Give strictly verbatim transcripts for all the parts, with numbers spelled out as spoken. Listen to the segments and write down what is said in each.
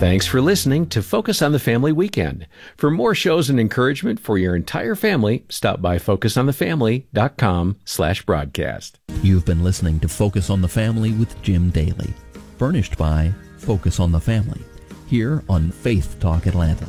Thanks for listening to Focus on the Family Weekend. For more shows and encouragement for your entire family, stop by focusonthefamily.com slash broadcast. You've been listening to Focus on the Family with Jim Daly, furnished by Focus on the Family, here on Faith Talk Atlanta.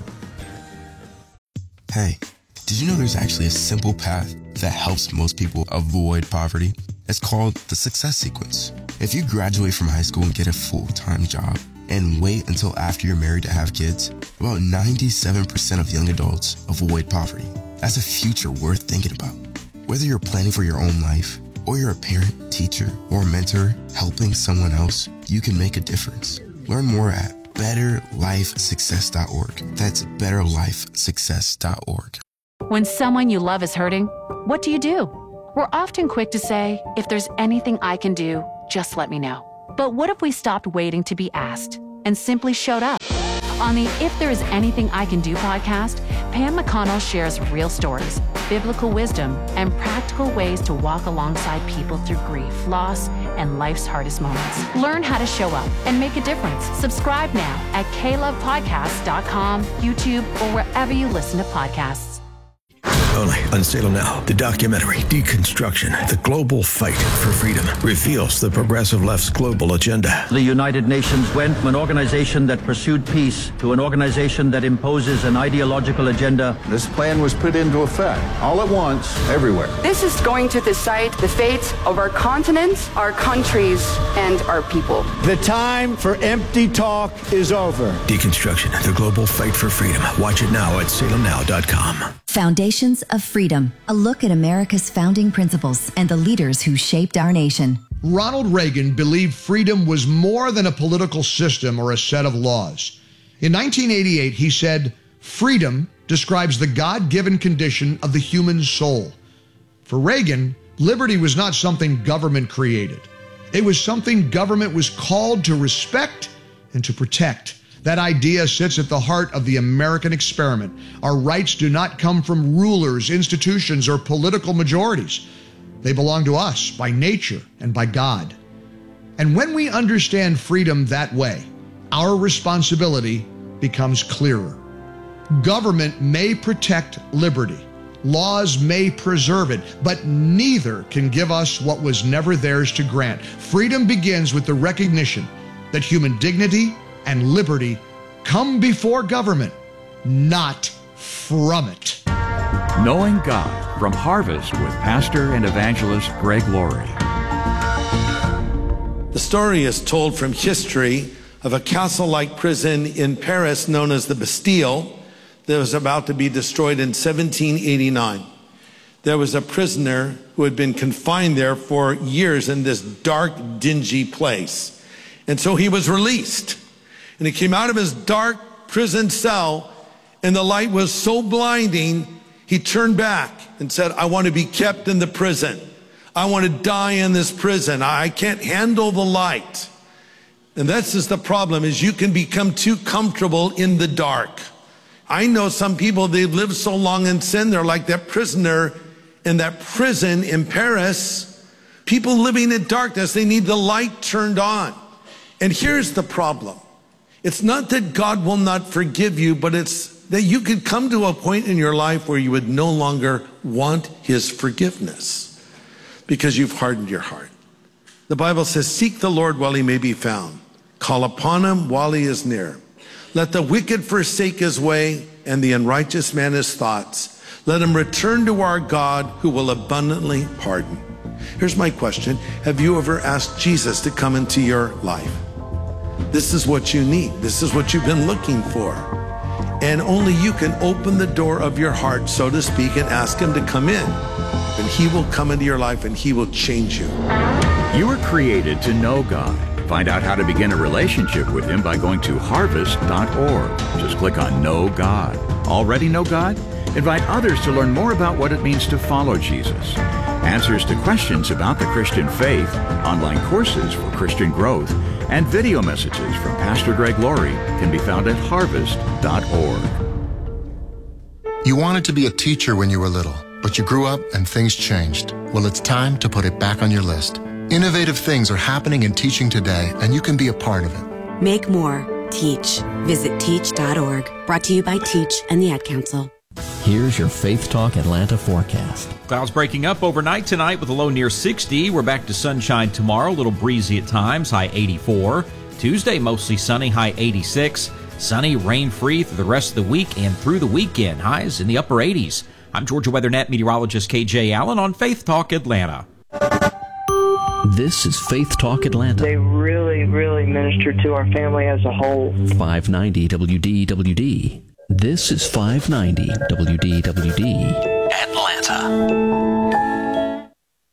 Hey, did you know there's actually a simple path that helps most people avoid poverty? It's called the Success Sequence. If you graduate from high school and get a full-time job, and wait until after you're married to have kids, about ninety-seven percent of young adults avoid poverty. That's a future worth thinking about. Whether you're planning for your own life, or you're a parent, teacher, or mentor helping someone else, you can make a difference. Learn more at better life success dot org. That's better life success dot org. When someone you love is hurting, what do you do? We're often quick to say, if there's anything I can do, just let me know. But what if we stopped waiting to be asked and simply showed up? On the If There Is Anything I Can Do podcast, Pam McConnell shares real stories, biblical wisdom, and practical ways to walk alongside people through grief, loss, and life's hardest moments. Learn how to show up and make a difference. Subscribe now at k love podcast dot com, YouTube, or wherever you listen to podcasts. Only on Salem Now, the documentary Deconstruction, the Global Fight for Freedom, reveals the progressive left's global agenda. The United Nations went from an organization that pursued peace to an organization that imposes an ideological agenda. This plan was put into effect all at once, everywhere. This is going to decide the fate of our continent, our countries, and our people. The time for empty talk is over. Deconstruction, the Global Fight for Freedom. Watch it now at salem now dot com. Foundations of Freedom, a look at America's founding principles and the leaders who shaped our nation. Ronald Reagan believed freedom was more than a political system or a set of laws. In nineteen eighty-eight, he said, "Freedom describes the God-given condition of the human soul." For Reagan, liberty was not something government created. It was something government was called to respect and to protect. That idea sits at the heart of the American experiment. Our rights do not come from rulers, institutions, or political majorities. They belong to us by nature and by God. And when we understand freedom that way, our responsibility becomes clearer. Government may protect liberty. Laws may preserve it, but neither can give us what was never theirs to grant. Freedom begins with the recognition that human dignity and liberty come before government, not from it. Knowing God from Harvest with pastor and evangelist Greg Laurie. The story is told from history of a castle-like prison in Paris known as the Bastille that was about to be destroyed in seventeen eighty-nine. There was a prisoner who had been confined there for years in this dark, dingy place. And so he was released. And he came out of his dark prison cell, and the light was so blinding, he turned back and said, "I want to be kept in the prison. I want to die in this prison. I can't handle the light." And that's just the problem, is you can become too comfortable in the dark. I know some people, they've lived so long in sin, they're like that prisoner in that prison in Paris. People living in darkness, they need the light turned on. And here's the problem. It's not that God will not forgive you, but it's that you could come to a point in your life where you would no longer want his forgiveness because you've hardened your heart. The Bible says, "Seek the Lord while he may be found. Call upon him while he is near. Let the wicked forsake his way and the unrighteous man his thoughts. Let him return to our God who will abundantly pardon." Here's my question. Have you ever asked Jesus to come into your life? This is what you need. This is what you've been looking for. And only you can open the door of your heart, so to speak, and ask him to come in. And he will come into your life and he will change you. You were created to know God. Find out how to begin a relationship with him by going to harvest dot org. Just click on Know God. Already know God? Invite others to learn more about what it means to follow Jesus. Answers to questions about the Christian faith, online courses for Christian growth, and video messages from Pastor Greg Laurie can be found at harvest dot org. You wanted to be a teacher when you were little, but you grew up and things changed. Well, it's time to put it back on your list. Innovative things are happening in teaching today, and you can be a part of it. Make more. Teach. Visit teach dot org. Brought to you by Teach and the Ad Council. Here's your Faith Talk Atlanta forecast. Clouds breaking up overnight tonight with a low near sixty. We're back to sunshine tomorrow, a little breezy at times, high eighty-four. Tuesday, mostly sunny, high eighty-six. Sunny, rain-free through the rest of the week and through the weekend, highs in the upper eighties. I'm Georgia Weather Net meteorologist K J Allen on Faith Talk Atlanta. This is Faith Talk Atlanta. They really, really ministered to our family as a whole. five ninety W D W D. This is five ninety W D W D Atlanta.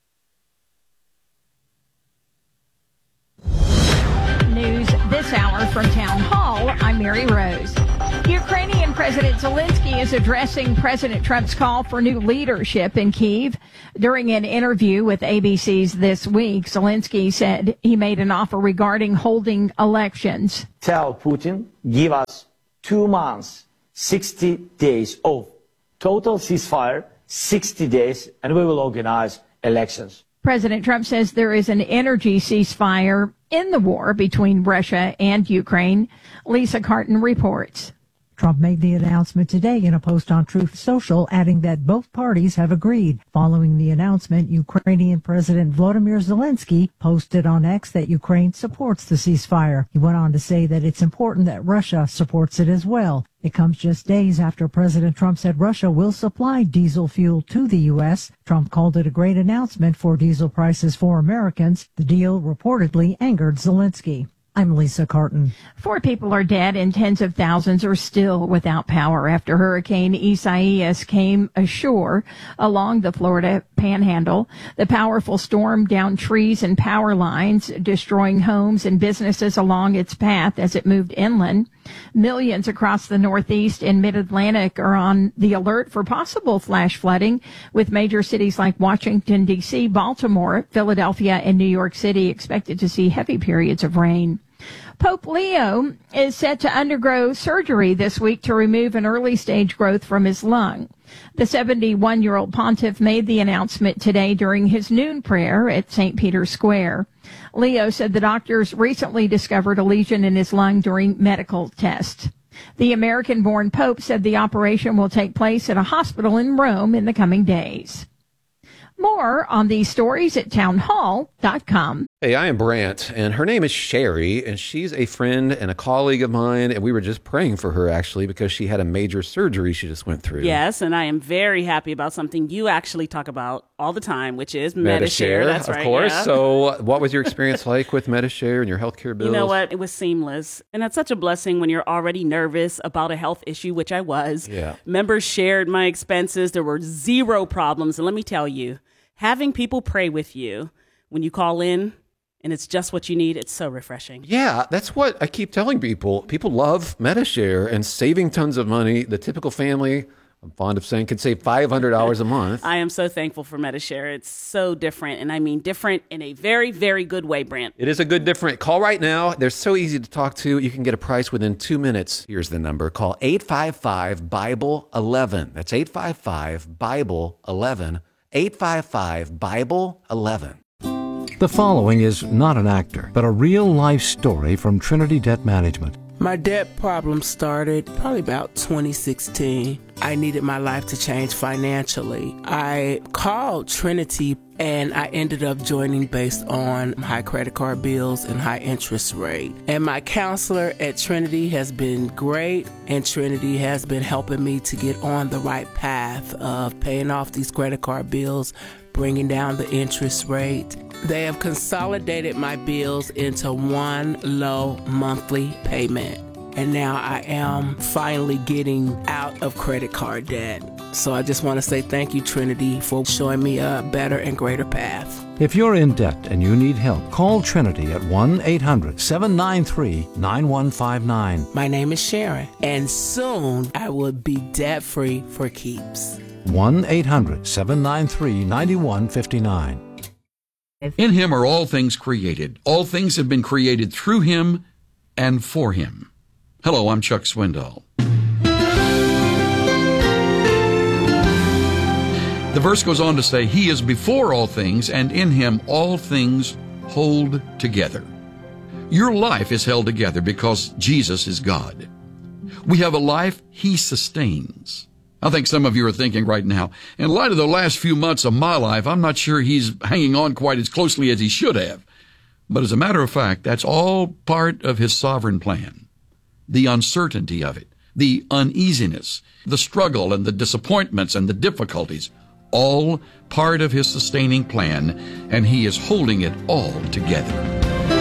News this hour from Town Hall. I'm Mary Rose. Ukrainian President Zelensky is addressing President Trump's call for new leadership in Kyiv. During an interview with A B C's This Week, Zelensky said he made an offer regarding holding elections. Tell Putin, give us two months, sixty days of total ceasefire, sixty days, and we will organize elections. President Trump says there is an energy ceasefire in the war between Russia and Ukraine. Lisa Carton reports. Trump made the announcement today in a post on Truth Social, adding that both parties have agreed. Following the announcement, Ukrainian President Volodymyr Zelensky posted on X that Ukraine supports the ceasefire. He went on to say that it's important that Russia supports it as well. It comes just days after President Trump said Russia will supply diesel fuel to the U S. Trump called it a great announcement for diesel prices for Americans. The deal reportedly angered Zelensky. I'm Lisa Carton. Four people are dead and tens of thousands are still without power after Hurricane Isaias came ashore along the Florida Panhandle. The powerful storm downed trees and power lines, destroying homes and businesses along its path as it moved inland. Millions across the Northeast and Mid-Atlantic are on the alert for possible flash flooding, with major cities like Washington, D C, Baltimore, Philadelphia, and New York City expected to see heavy periods of rain. Pope Leo is set to undergo surgery this week to remove an early-stage growth from his lung. The seventy-one-year-old pontiff made the announcement today during his noon prayer at Saint Peter's Square. Leo said the doctors recently discovered a lesion in his lung during medical tests. The American-born Pope said the operation will take place at a hospital in Rome in the coming days. More on these stories at townhall dot com. Hey, I am Brant, and her name is Sherry, and she's a friend and a colleague of mine, and we were just praying for her, actually, because she had a major surgery she just went through. Yes, and I am very happy about something you actually talk about all the time, which is Medi-Share. Medi-Share, That's of right, course. yeah. So what was your experience like with Medi-Share and your healthcare bills? You know what? It was seamless. And that's such a blessing when you're already nervous about a health issue, which I was. Yeah. Members shared my expenses. There were zero problems. And let me tell you, having people pray with you when you call in and it's just what you need, it's so refreshing. Yeah, that's what I keep telling people. People love Medi-Share and saving tons of money. The typical family, I'm fond of saying, can save five hundred dollars a month. I am so thankful for Medi-Share. It's so different, and I mean different in a very, very good way, Brant. It is a good different. Call right now. They're so easy to talk to. You can get a price within two minutes. Here's the number. Call eight five five, Bible eleven. That's eight five five, Bible eleven. eight five five, Bible eleven. The following is not an actor, but a real-life story from Trinity Debt Management. My debt problem started probably about twenty sixteen. I needed my life to change financially. I called Trinity and I ended up joining based on high credit card bills and high interest rate. And my counselor at Trinity has been great, and Trinity has been helping me to get on the right path of paying off these credit card bills, bringing down the interest rate. They have consolidated my bills into one low monthly payment. And now I am finally getting out of credit card debt. So I just want to say thank you, Trinity, for showing me a better and greater path. If you're in debt and you need help, call Trinity at one eight hundred, seven nine three, nine one five nine. My name is Sharon, and soon I will be debt-free for keeps. one eight hundred, seven nine three, nine one five nine. In him are all things created. All things have been created through him and for him. Hello, I'm Chuck Swindoll. The verse goes on to say, He is before all things, and in him all things hold together. Your life is held together because Jesus is God. We have a life He sustains. I think some of you are thinking right now, in light of the last few months of my life, I'm not sure He's hanging on quite as closely as He should have. But as a matter of fact, that's all part of His sovereign plan. The uncertainty of it, the uneasiness, the struggle and the disappointments and the difficulties, all part of His sustaining plan, and He is holding it all together.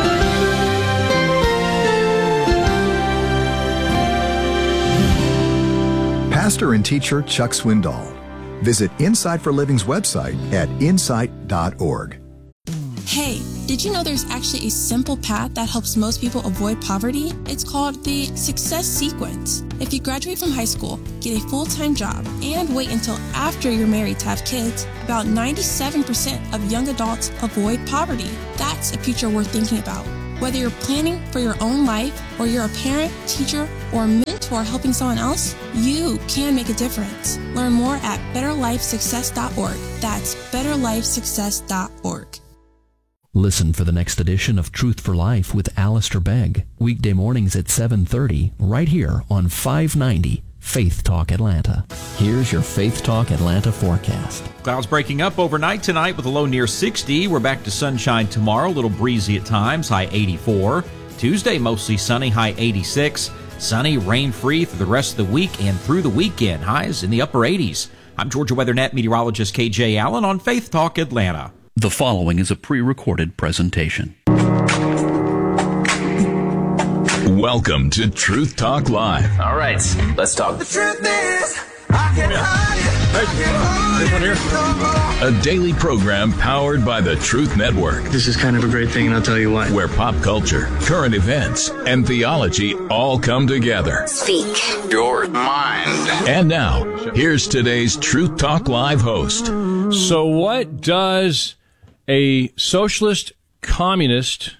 Pastor and teacher Chuck Swindoll. Visit Insight for Living's website at insight dot org. Hey, did you know there's actually a simple path that helps most people avoid poverty? It's called the Success Sequence. If you graduate from high school, get a full-time job, and wait until after you're married to have kids, about ninety-seven percent of young adults avoid poverty. That's a future worth thinking about. Whether you're planning for your own life, or you're a parent, teacher, or mentor helping someone else, you can make a difference. Learn more at better life success dot org. That's better life success dot org. Listen for the next edition of Truth for Life with Alistair Begg, weekday mornings at seven thirty, right here on five ninety Faith Talk Atlanta. Here's your Faith Talk Atlanta forecast. Clouds breaking up overnight tonight with a low near sixty. We're back to sunshine tomorrow, a little breezy at times, high eighty-four. Tuesday, mostly sunny, high eighty-six. Sunny, rain-free through the rest of the week and through the weekend, highs in the upper eighties. I'm Georgia WeatherNet meteorologist K J Allen on Faith Talk Atlanta. The following is a pre-recorded presentation. Welcome to Truth Talk Live. All right, let's talk. The truth is, I can hide it. I can hide it. A daily program powered by the Truth Network. This is kind of a great thing, and I'll tell you why. Where pop culture, current events, and theology all come together. Speak your mind. And now, here's today's Truth Talk Live host. So what does a socialist, communist,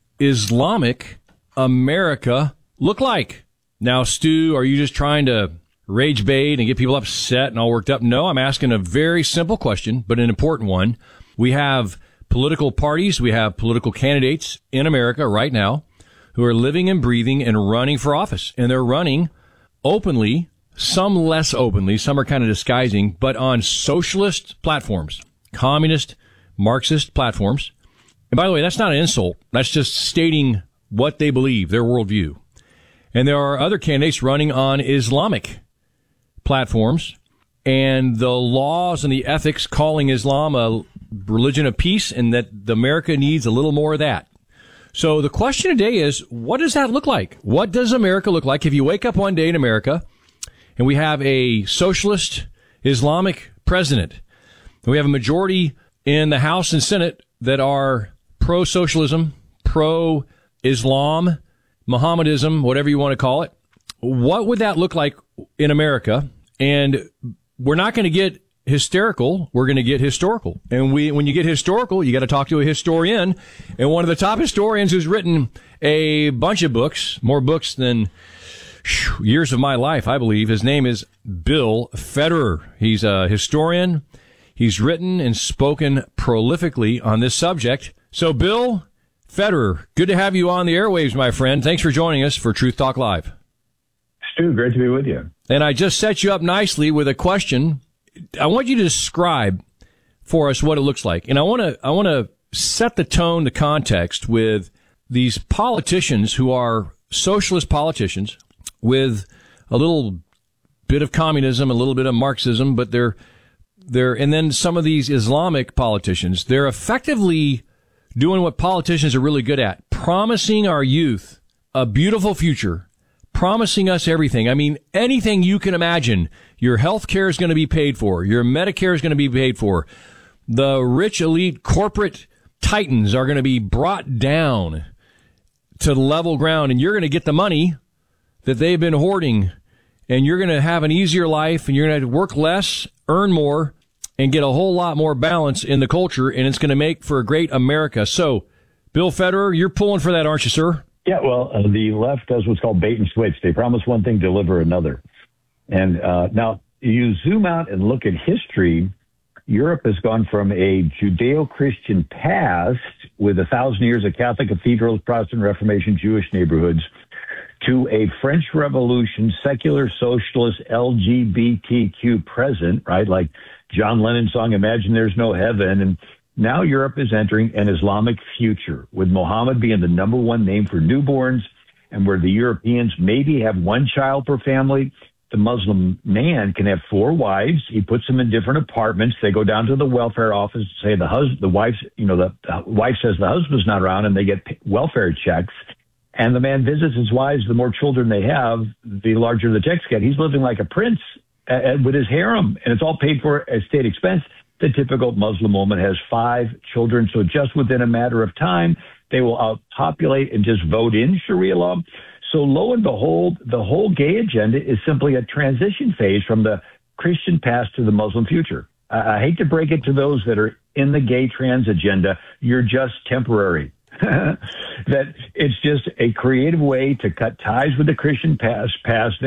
Islamic America look like? Now, Stu, are you just trying to rage bait and get people upset and all worked up? No, I'm asking a very simple question, but an important one. We have political parties, we have political candidates in America right now who are living and breathing and running for office. And they're running openly, some less openly, some are kind of disguising, but on socialist platforms, communist, Marxist platforms. And by the way, that's not an insult. That's just stating what they believe, their worldview. And there are other candidates running on Islamic platforms, and the laws and the ethics calling Islam a religion of peace, and that America needs a little more of that. So the question today is, what does that look like? What does America look like if you wake up one day in America and we have a socialist Islamic president? We have a majority in the House and Senate that are pro-socialism, pro-Islam, Mohammedism, whatever you want to call it. What would that look like in America? And we're not going to get hysterical. We're going to get historical. And we, when you get historical, you got to talk to a historian. And one of the top historians who's written a bunch of books, more books than whew, years of my life, I believe. His name is Bill Federer. He's a historian. He's written and spoken prolifically on this subject. So, Bill Federer, good to have you on the airwaves, my friend. Thanks for joining us for Truth Talk Live. Stu, great to be with you. And I just set you up nicely with a question. I want you to describe for us what it looks like. And I want to I want to set the tone, the context with these politicians who are socialist politicians with a little bit of communism, a little bit of Marxism, but they're they're and then some of these Islamic politicians, they're effectively doing what politicians are really good at, promising our youth a beautiful future, promising us everything. I mean, anything you can imagine. Your health care is going to be paid for. Your Medicare is going to be paid for. The rich elite corporate titans are going to be brought down to level ground, and you're going to get the money that they've been hoarding, and you're going to have an easier life, and you're going to work less, earn more, and get a whole lot more balance in the culture, and it's going to make for a great America. So, Bill Federer, you're pulling for that, aren't you, sir? Yeah, well, uh, the left does what's called bait and switch. They promise one thing, deliver another. And uh, now you zoom out and look at history, Europe has gone from a Judeo-Christian past with a thousand years of Catholic cathedrals, Protestant Reformation, Jewish neighborhoods, to a French Revolution, secular, socialist, L G B T Q present, right? Like John Lennon's song, Imagine There's No Heaven. And now Europe is entering an Islamic future, with Muhammad being the number one name for newborns, and where the Europeans maybe have one child per family. The Muslim man can have four wives. He puts them in different apartments. They go down to the welfare office, say the husband, the wife's, you know, the, the wife says the husband's not around, and they get welfare checks. And the man visits his wives. The more children they have, the larger the checks get. He's living like a prince uh, with his harem, and it's all paid for at state expense. The typical Muslim woman has five children, so just within a matter of time, they will outpopulate and just vote in Sharia law. So lo and behold, the whole gay agenda is simply a transition phase from the Christian past to the Muslim future. I, I hate to break it to those that are in the gay trans agenda. You're just temporary. That it's just a creative way to cut ties with the Christian past. past